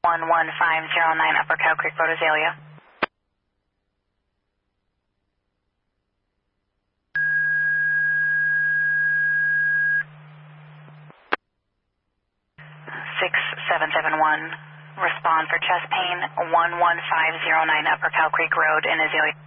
11509 Upper Cow Creek Road, Azalea. Respond for chest pain, 11509 Upper Cow Creek Road in Azalea.